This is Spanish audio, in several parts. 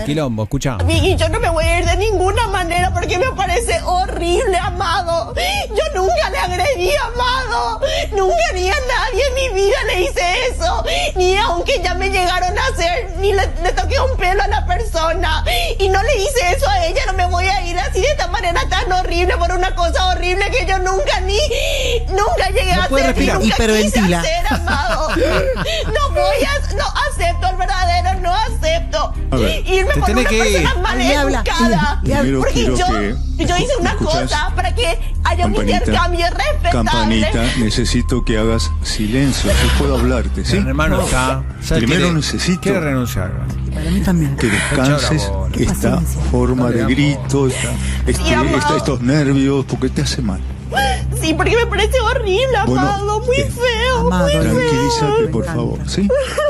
quilombo, escuchá. Y yo no me voy a ir de ninguna manera porque me parece horrible, Amado. Yo nunca le agredí, Amado. Nunca ni a nadie en mi vida le hice eso. Ni aunque ya me llegaron a hacer, ni le toqué un pelo a la persona. Y no le hice eso a ella. No me voy a ir así de esta manera tan horrible por una cosa horrible que yo nunca llegué a hacer. Ni nunca quise hacer, Amado. No acepto el verdadero, no acepto. Irme por una persona mal educada. Porque yo hice una cosa para que haya un intercambio respetable. Campanita, necesito que hagas silencio, si puedo hablarte, ¿sí? Hermano, está. Primero necesito Quiere renunciar. Para mí también. que descanses esta forma de grito, estos nervios, porque te hace mal. Sí, porque me parece horrible, Amado, muy feo, Amado, muy feo. Tranquilízate, por favor, ¿sí?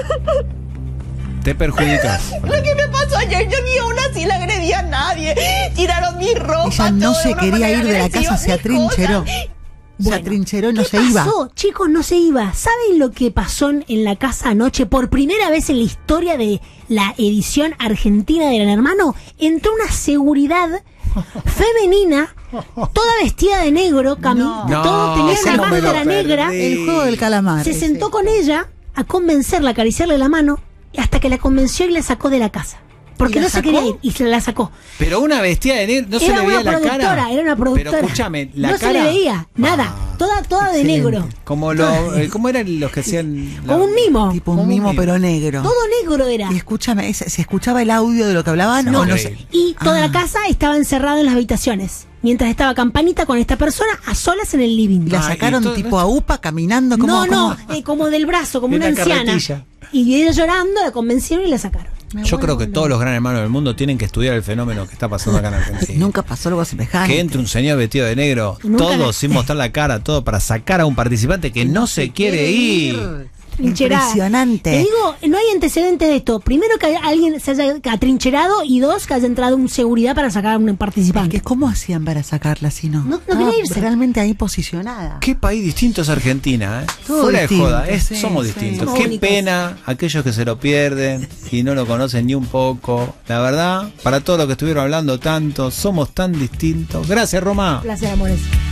Te perjudicas. Lo que me pasó ayer, yo ni aún así le agredí a nadie. Tiraron mi ropa. Ella no todo se de una quería manera ir de la agresiva, casa, se mis atrincheró. cosas. Se atrincheró y no se iba. Pasó, chicos, no se iba. ¿Saben lo que pasó en la casa anoche? Por primera vez en la historia de la edición argentina de Gran Hermano, entró una seguridad femenina, toda vestida de negro, todo tenía ese una no me lo máscara negra. perdí. El juego del calamar. Se sentó con ella a convencerla, a acariciarle la mano, hasta que la convenció y la sacó de la casa. Porque ¿Y la no se sacó? quería ir y se la sacó. Pero una vestida de negro, no se Era le veía una la productora, cara. era una productora. Pero escúchame, la no cara. se le veía, nada. Toda de negro. Como ¿cómo eran los que hacían? Como un mimo. Tipo un mimo, pero negro. Todo negro era. Y escúchame, ¿se escuchaba el audio de lo que hablaban? No, ¿O no increíble. sé? Y toda la casa estaba encerrada en las habitaciones. Mientras estaba Campanita con esta persona a solas en el living. ¿Y la sacaron tipo a UPA caminando? No, como como del brazo, como De una una anciana. carretilla. Y ella llorando, la convencieron y la sacaron. Yo creo que todos los gran hermanos del mundo tienen que estudiar el fenómeno que está pasando acá en Argentina. Nunca pasó algo semejante. Que entre un señor vestido de negro, Nunca todo sin mostrar la cara, todo para sacar a un participante que no se quiere ir. Trincherada. Impresionante. Te digo, no hay antecedente de esto. Primero, que alguien se haya atrincherado, y dos, que haya entrado un seguridad para sacar a un participante. ¿Cómo hacían para sacarla si no? No quería irse. Realmente ahí posicionada. Qué país distinto es Argentina, ¿eh? Todo Fuera distinto, de joda, sí, somos sí. distintos. Somos Qué únicos. pena aquellos que se lo pierden y no lo conocen ni un poco. La verdad, para todos los que estuvieron hablando tanto, somos tan distintos. Gracias, Roma. Placer, amores.